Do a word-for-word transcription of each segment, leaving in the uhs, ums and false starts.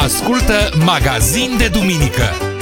Ascultă Magazin de Duminică.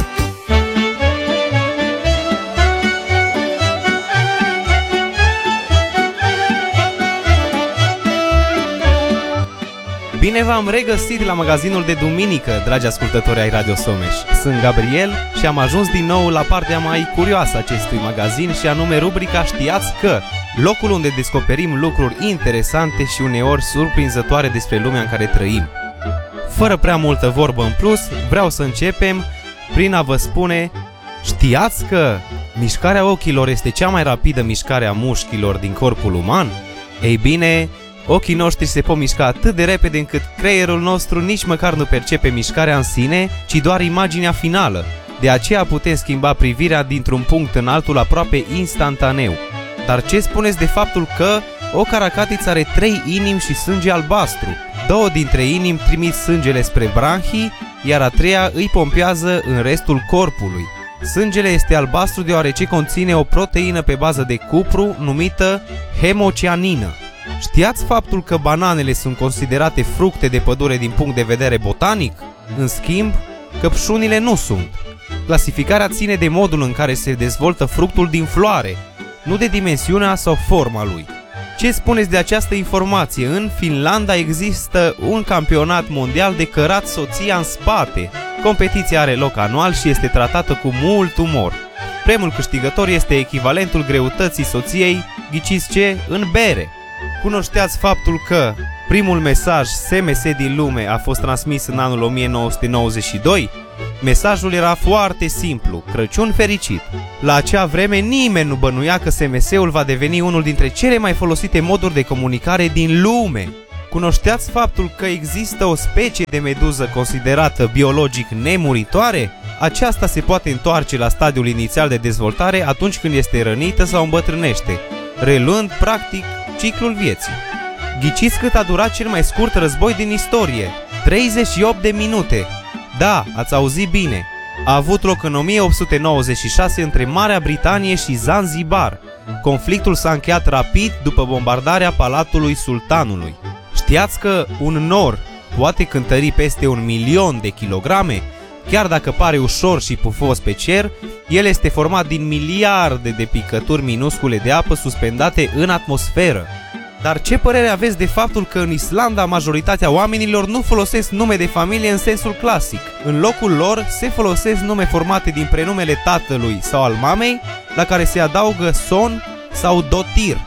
Bine v-am regăsit la magazinul de duminică, dragi ascultători ai Radio Someș. Sunt Gabriel și am ajuns din nou la partea mai curioasă acestui magazin și anume rubrica Știați că, locul unde descoperim lucruri interesante și uneori surprinzătoare despre lumea în care trăim. Fără prea multă vorbă în plus, vreau să începem prin a vă spune: știați că mișcarea ochilor este cea mai rapidă mișcare a mușchilor din corpul uman? Ei bine, ochii noștri se pot mișca atât de repede încât creierul nostru nici măcar nu percepe mișcarea în sine, ci doar imaginea finală. De aceea putem schimba privirea dintr-un punct în altul aproape instantaneu. Dar ce spuneți de faptul că o caracatiță are trei inimi și sânge albastru? Două dintre inimi trimit sângele spre branhii, iar a treia îi pompează în restul corpului. Sângele este albastru deoarece conține o proteină pe bază de cupru numită hemocianină. Știați faptul că bananele sunt considerate fructe de pădure din punct de vedere botanic? În schimb, căpșunile nu sunt. Clasificarea ține de modul în care se dezvoltă fructul din floare, nu de dimensiunea sau forma lui. Ce spuneți de această informație? În Finlanda există un campionat mondial de cărat soția în spate. Competiția are loc anual și este tratată cu mult umor. Premiul câștigător este echivalentul greutății soției, ghiciți ce, în bere. Cunoșteați faptul că primul mesaj S M S din lume a fost transmis în anul o mie nouă sute nouăzeci și doi? Mesajul era foarte simplu: Crăciun fericit! La acea vreme nimeni nu bănuia că S M S-ul va deveni unul dintre cele mai folosite moduri de comunicare din lume. Cunoșteați faptul că există o specie de meduză considerată biologic nemuritoare? Aceasta se poate întoarce la stadiul inițial de dezvoltare atunci când este rănită sau îmbătrânește, reluând practic ciclul vieții. Ghiciți cât a durat cel mai scurt război din istorie? treizeci și opt de minute! Da, ați auzit bine! A avut loc în o mie opt sute nouăzeci și șase între Marea Britanie și Zanzibar. Conflictul s-a încheiat rapid după bombardarea Palatului Sultanului. Știați că un nor poate cântări peste un milion de kilograme? Chiar dacă pare ușor și pufos pe cer, el este format din miliarde de picături minuscule de apă suspendate în atmosferă. Dar ce părere aveți de faptul că în Islanda majoritatea oamenilor nu folosesc nume de familie în sensul clasic? În locul lor se folosesc nume formate din prenumele tatălui sau al mamei, la care se adaugă son sau dotir,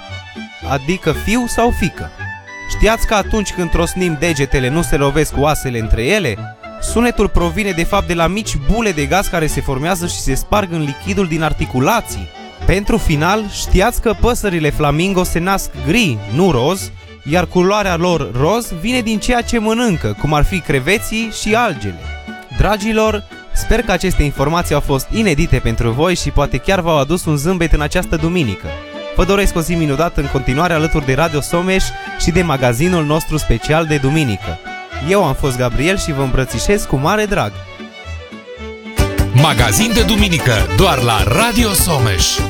adică fiu sau fiică. Știați că atunci când trosnim degetele nu se lovesc oasele între ele? Sunetul provine de fapt de la mici bule de gaz care se formează și se sparg în lichidul din articulații. Pentru final, știați că păsările flamingo se nasc gri, nu roz, iar culoarea lor roz vine din ceea ce mănâncă, cum ar fi creveții și algele. Dragilor, sper că aceste informații au fost inedite pentru voi și poate chiar v-au adus un zâmbet în această duminică. Vă doresc o zi minunată în continuare alături de Radio Someș și de magazinul nostru special de duminică. Eu am fost Gabriel și vă îmbrățișez cu mare drag. Magazin de duminică doar la Radio Someș.